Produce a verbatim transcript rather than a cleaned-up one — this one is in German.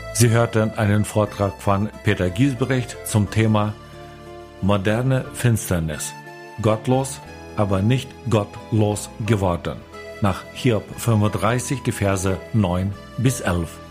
Sie hörten einen Vortrag von Peter Giesbrecht zum Thema Moderne Finsternis. Gottlos, aber nicht gottlos geworden. Nach Hiob fünfunddreißig, die Verse neun bis elf.